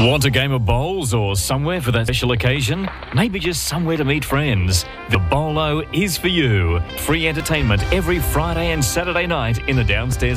Want a game of bowls or somewhere for that special occasion? Maybe just somewhere to meet friends? The Bolo is for you. Free entertainment every Friday and Saturday night in the downstairs